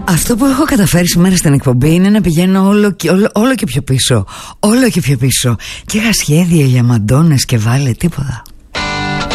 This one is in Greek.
Αυτό που έχω καταφέρει σήμερα στην εκπομπή είναι να πηγαίνω όλο και πιο πίσω. Όλο και πιο πίσω. Και είχα σχέδια για μαντώνες και βάλε τίποτα.